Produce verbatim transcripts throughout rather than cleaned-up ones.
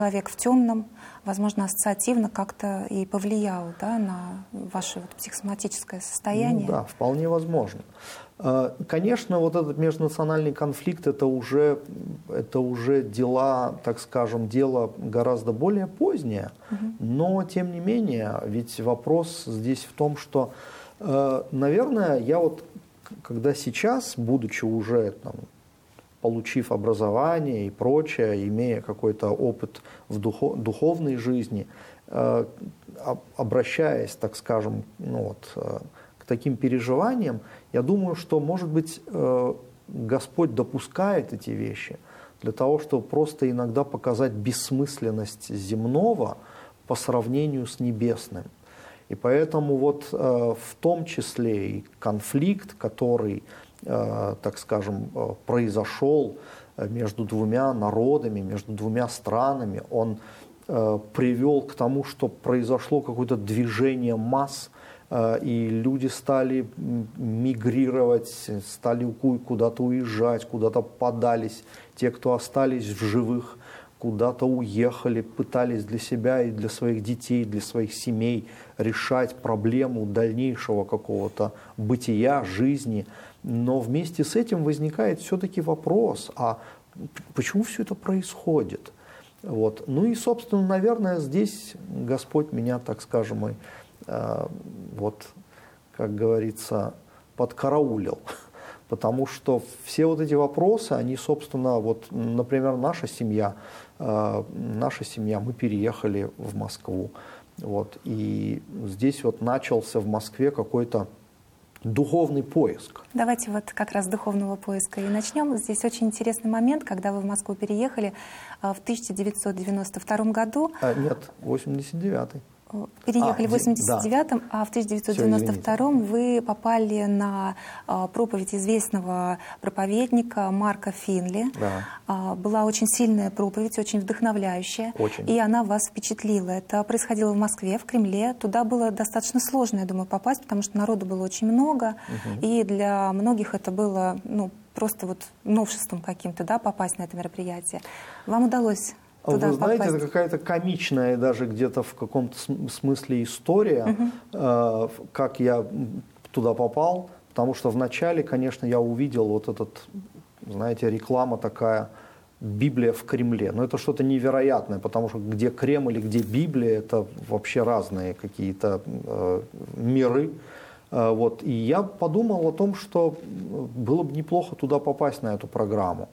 человек в темном, возможно, ассоциативно как-то и повлиял, да, на ваше вот психосоматическое состояние? Ну, да, вполне возможно. Конечно, вот этот межнациональный конфликт это уже, это уже дела, так скажем, дело гораздо более позднее, угу. Но тем не менее, ведь вопрос здесь в том, что, наверное, я вот, когда сейчас, будучи уже там, получив образование и прочее, имея какой-то опыт в духов, духовной жизни, э, обращаясь, так скажем, ну вот, э, к таким переживаниям, я думаю, что, может быть, э, Господь допускает эти вещи для того, чтобы просто иногда показать бессмысленность земного по сравнению с небесным. И поэтому вот э, в том числе и конфликт, который, э, так скажем, э, произошел между двумя народами, между двумя странами, он э, привел к тому, что произошло какое-то движение масс, э, и люди стали мигрировать, стали куда-то уезжать, куда-то подались. Те, кто остались в живых, куда-то уехали, пытались для себя и для своих детей, для своих семей решать проблему дальнейшего какого-то бытия, жизни. Но вместе с этим возникает все-таки вопрос, а почему все это происходит? Вот. Ну и, собственно, наверное, здесь Господь меня, так скажем, и, э, вот, как говорится, подкараулил. Потому что все вот эти вопросы, они, собственно, вот, например, наша семья, э, наша семья, мы переехали в Москву, вот, и здесь вот начался в Москве какой-то духовный поиск. Давайте вот как раз с духовного поиска и начнем. Здесь очень интересный момент, когда вы в Москву переехали в тысяча девятьсот девяносто втором году. А, нет, восемьдесят девятый. Переехали а, в восемьдесят девятом, да. А в тысяча девятьсот девяносто втором вы попали на а, проповедь известного проповедника Марка Финли. Да. А, была очень сильная проповедь, очень вдохновляющая. Очень. И она вас впечатлила. Это происходило в Москве, в Кремле. Туда было достаточно сложно, я думаю, попасть, потому что народу было очень много. Угу. И для многих это было, ну, просто вот новшеством каким-то, да, попасть на это мероприятие. Вам удалось... Туда Вы знаете, попасть. Это какая-то комичная даже где-то в каком-то смысле история, угу. э, как я туда попал, потому что вначале, конечно, я увидел вот этот, знаете, реклама такая, Библия в Кремле. Но это что-то невероятное, потому что где Кремль и где Библия, это вообще разные какие-то э, миры. Э, вот. И я подумал о том, что было бы неплохо туда попасть на эту программу.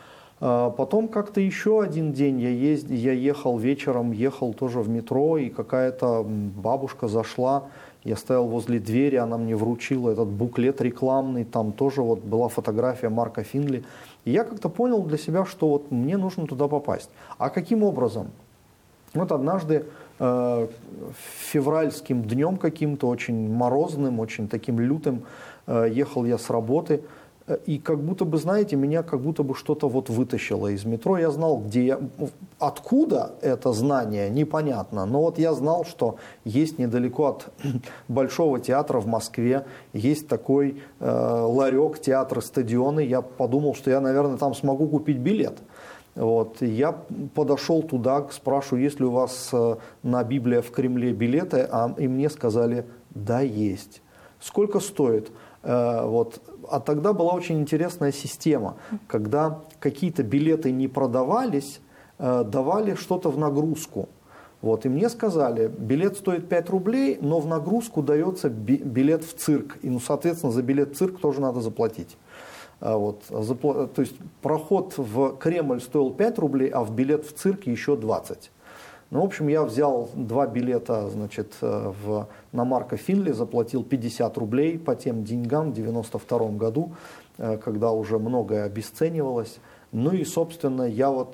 Потом как-то еще один день я, ездил, я ехал вечером, ехал тоже в метро, и какая-то бабушка зашла, я стоял возле двери, она мне вручила этот буклет рекламный, там тоже вот была фотография Марка Финли. И я как-то понял для себя, что вот мне нужно туда попасть. А каким образом? Вот однажды э, февральским днем каким-то, очень морозным, очень таким лютым, э, ехал я с работы. И как будто бы, знаете, меня как будто бы что-то вот вытащило из метро. Я знал, где я... Откуда это знание, непонятно. Но вот я знал, что есть недалеко от Большого театра в Москве, есть такой э, ларек, театр, стадионы. Я подумал, что я, наверное, там смогу купить билет. Вот. Я подошел туда, спрашиваю, есть ли у вас э, на Библия в Кремле билеты, а, и мне сказали, да, есть. Сколько стоит? Э, вот. А тогда была очень интересная система, когда какие-то билеты не продавались, э, давали что-то в нагрузку. Вот. И мне сказали, билет стоит пять рублей, но в нагрузку дается би- билет в цирк. И, ну, соответственно, за билет в цирк тоже надо заплатить. А вот, запла- то есть проход в Кремль стоил пять рублей, а в билет в цирк еще двадцать. Ну, в общем, я взял два билета, значит, в, на Марка Финли, заплатил пятьдесят рублей по тем деньгам в девяносто втором году, когда уже многое обесценивалось. Ну и, собственно, я вот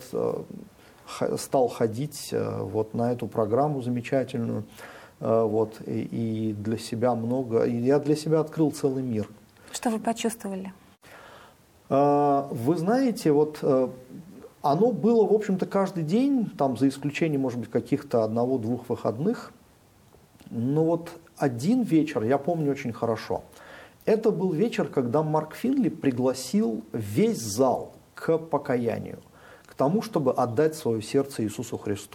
стал ходить вот на эту программу замечательную, вот, и, и для себя много, и я для себя открыл целый мир. Что вы почувствовали? Вы знаете, вот... Оно было, в общем-то, каждый день, там, за исключением, может быть, каких-то одного-двух выходных. Но вот один вечер я помню очень хорошо. Это был вечер, когда Марк Финли пригласил весь зал к покаянию, к к тому, чтобы отдать свое сердце Иисусу Христу.